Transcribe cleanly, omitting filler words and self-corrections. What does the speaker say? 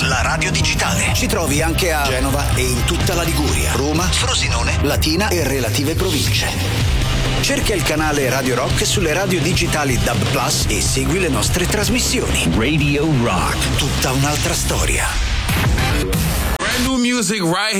la radio digitale. Ci trovi anche a Genova e in tutta la Liguria, Roma, Frosinone, Latina e relative province. Cerca il canale Radio Rock sulle radio digitali DAB+ e segui le nostre trasmissioni. Radio Rock, tutta un'altra storia. Brand new music right here.